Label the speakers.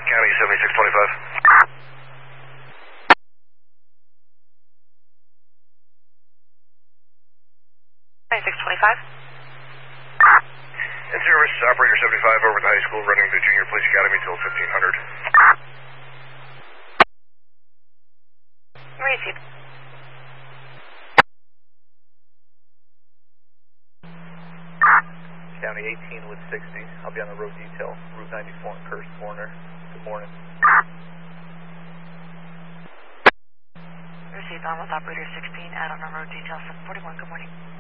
Speaker 1: County 7625.
Speaker 2: 2625.
Speaker 1: In service, operator 75 over at the high school, running the Junior Police Academy till 1500.
Speaker 2: Receive.
Speaker 3: County 18 with 60. I'll be on the road detail, Route 94 in Curse Corner. Good morning.
Speaker 2: Received on with operator 16, add on road detail 741. Good morning.